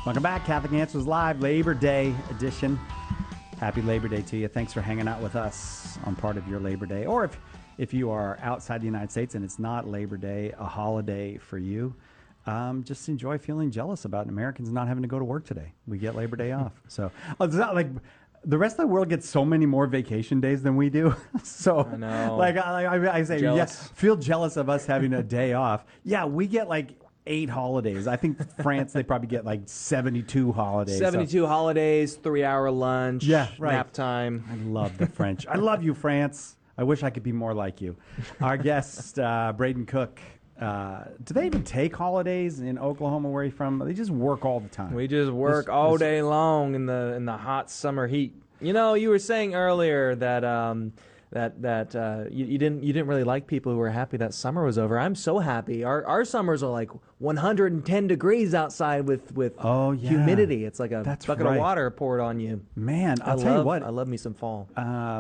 Welcome back, Catholic Answers Live, Labor Day edition. Happy Labor Day to you. Thanks for hanging out with us on part of your Labor Day. Or if you are outside the United States and it's not Labor Day, a holiday for you, just enjoy feeling jealous about Americans not having to go to work today. We get Labor Day off. So it's not like the rest of the world gets so many more vacation days than we do. So I know. I say, Jealous. feel jealous of us having a day off. Yeah, we get like 8 holidays. I think France, they probably get like 72 holidays. 72 holidays, 3-hour lunch, Yeah, right. nap time. I love the French. I love you, France. I wish I could be more like you. Our guest, Braden Cook. Do they even take holidays in Oklahoma, where you're from? They just work all the time. We just work all day long in the hot summer heat. You know, you were saying earlier that you didn't really like people who were happy that summer was over. I'm so happy. Our summers are like 110 degrees outside with humidity. It's like a bucket of water poured on you. Man, I'll tell you what. I love me some fall.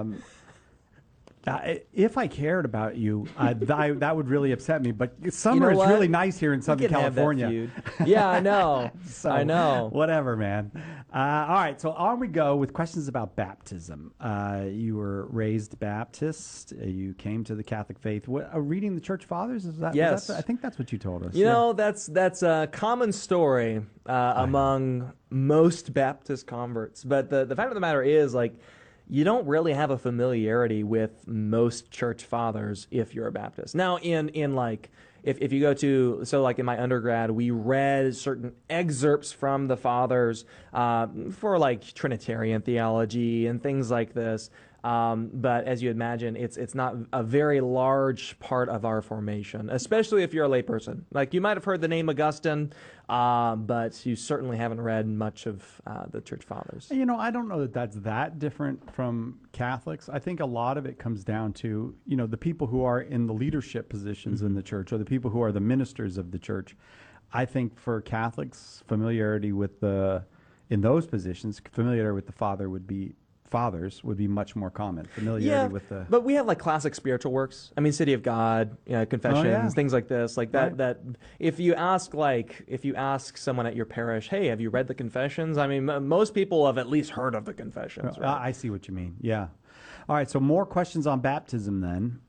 If I cared about you, that would really upset me. But summer is really nice here in Southern California. Yeah, I know. So, I know. Whatever, man. All right, so on we go with questions about baptism. You were raised Baptist. You came to the Catholic faith. Reading the Church Fathers? Yes. I think that's what you told us. You know, that's a common story among most Baptist converts. But the fact of the matter is, like, you don't really have a familiarity with most church fathers if you're a Baptist. Now, in like, if you go to, so like in my undergrad, we read certain excerpts from the fathers for like Trinitarian theology and things like this. But as you imagine, it's not a very large part of our formation, especially if you're a layperson. Like, you might have heard the name Augustine, but you certainly haven't read much of the Church Fathers. You know, I don't know that that's that different from Catholics. I think a lot of it comes down to, you know, the people who are in the leadership positions in the church, or the people who are the ministers of the church. I think for Catholics, familiarity with in those positions, familiarity with the fathers would be much more common. Familiarity with the... But we have like classic spiritual works. I mean, City of God, Confessions, things like this. Like that. Right. That if you ask someone at your parish, hey, have you read the Confessions? I mean, most people have at least heard of the Confessions. Right? I see what you mean. Yeah. All right. So more questions on baptism then,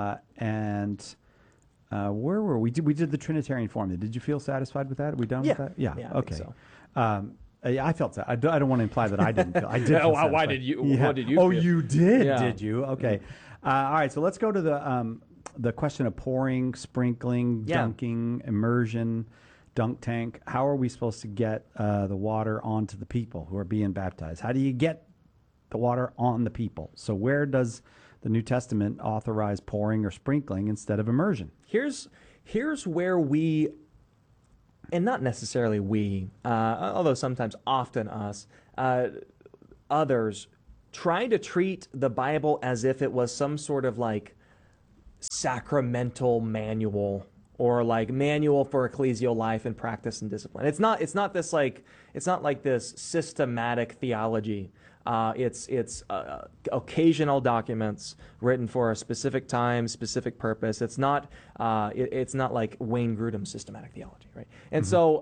where were we? We did the Trinitarian formula. Did you feel satisfied with that? Are we done with that? Yeah. Okay. I think so. I felt that. I don't want to imply that I didn't feel. I did. Feel why did you? Yeah. What did you? Oh, feel? you did. Yeah. Did you? Okay. All right. So let's go to the question of pouring, sprinkling, dunking, immersion, dunk tank. How are we supposed to get the water onto the people who are being baptized? How do you get the water on the people? So where does the New Testament authorize pouring or sprinkling instead of immersion? Here's where we. And not necessarily we, although sometimes often us, others try to treat the Bible as if it was some sort of like sacramental manual or like manual for ecclesial life and practice and discipline. It's not like this systematic theology. It's occasional documents written for a specific time, specific purpose. It's not like Wayne Grudem's systematic theology, right? And so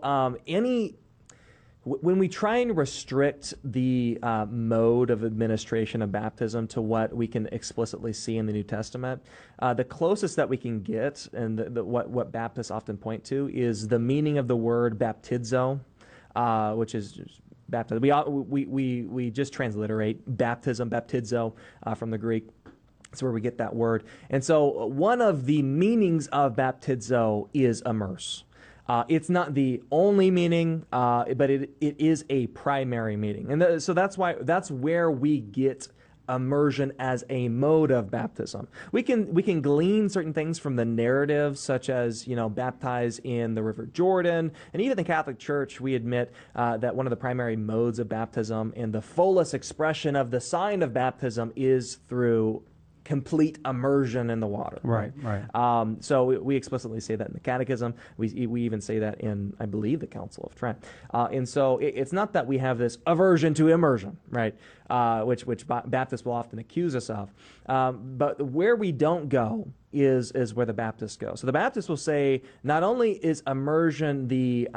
when we try and restrict the mode of administration of baptism to what we can explicitly see in the New Testament, the closest that we can get, and what Baptists often point to, is the meaning of the word baptizo, which is baptism. We just transliterate baptism, baptizo, from the Greek. That's where we get that word. And so one of the meanings of baptizo is immerse. It's not the only meaning, but it is a primary meaning. And so that's where we get immersion as a mode of baptism. We can glean certain things from the narrative, such as, baptize in the River Jordan, and even the Catholic Church, we admit that one of the primary modes of baptism and the fullest expression of the sign of baptism is through complete immersion in the water. Right. So we explicitly say that in the Catechism. We even say that in, I believe, the Council of Trent. And so it's not that we have this aversion to immersion, right? Which Baptists will often accuse us of. But where we don't go is where the Baptists go. So the Baptists will say not only is immersion the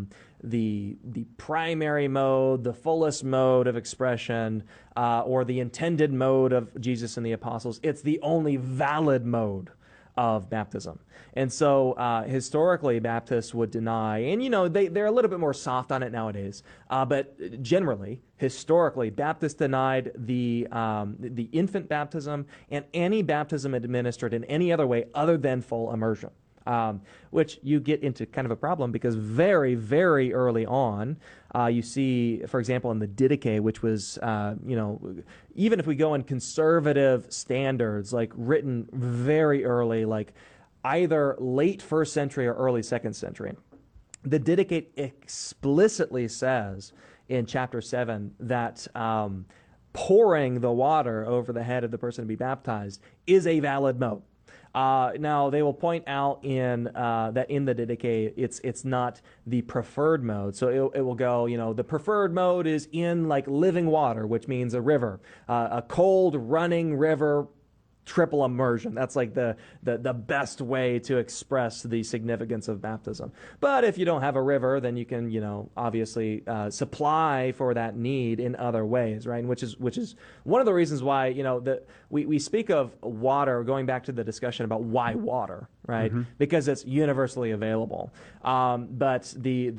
primary mode, the fullest mode of expression, or the intended mode of Jesus and the apostles, it's the only valid mode of baptism. And so historically, Baptists would deny, and they're a little bit more soft on it nowadays, but generally, historically, Baptists denied the infant baptism and any baptism administered in any other way other than full immersion. Which you get into kind of a problem because very, very early on, you see, for example, in the Didache, which was, even if we go in conservative standards, like written very early, like either late 1st century or early 2nd century, the Didache explicitly says in chapter 7 that pouring the water over the head of the person to be baptized is a valid mode. Now they will point out that in the Didache it's not the preferred mode. So it will go, the preferred mode is in like living water, which means a river, a cold running river, triple immersion. That's like the best way to express the significance of baptism. But if you don't have a river, then you can, obviously supply for that need in other ways, right? And which is one of the reasons why, we speak of water, going back to the discussion about why water, right? Mm-hmm. Because it's universally available. But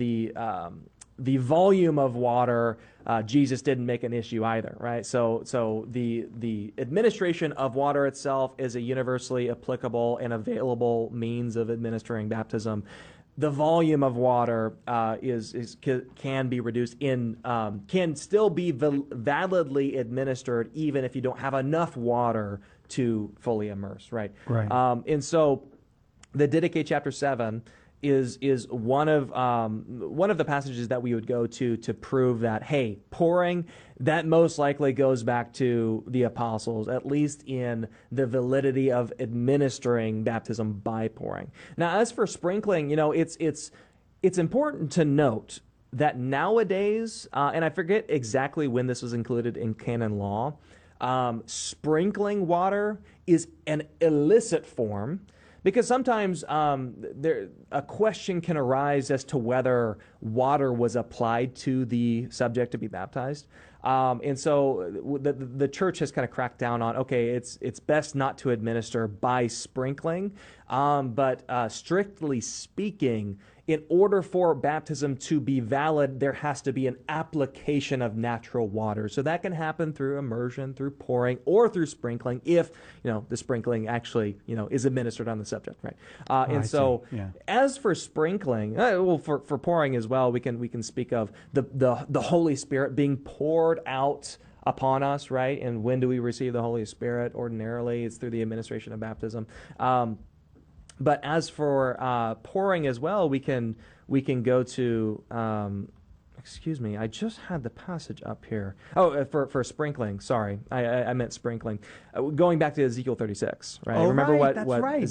the volume of water, Jesus didn't make an issue either, right? So the administration of water itself is a universally applicable and available means of administering baptism. The volume of water can be reduced can still be validly administered even if you don't have enough water to fully immerse, right? Right. And so the Didache chapter 7 is one of the passages that we would go to prove that, hey, pouring, that most likely goes back to the apostles, at least in the validity of administering baptism by pouring. Now, as for sprinkling, it's important to note that nowadays, and I forget exactly when this was included in canon law, sprinkling water is an illicit form. Because sometimes a question can arise as to whether water was applied to the subject to be baptized. And so the church has kind of cracked down on, okay, it's best not to administer by sprinkling. But strictly speaking, in order for baptism to be valid, there has to be an application of natural water. So that can happen through immersion, through pouring, or through sprinkling if, the sprinkling actually, is administered on the subject, right? And so as for sprinkling, for pouring as well, we can speak of the Holy Spirit being poured out upon us, right? And when do we receive the Holy Spirit? Ordinarily, it's through the administration of baptism. But as for pouring as well, we can go to. Excuse me, I just had the passage up here. Oh, for sprinkling. Sorry, I meant sprinkling. Going back to Ezekiel 36, right? Oh, Remember right, what right.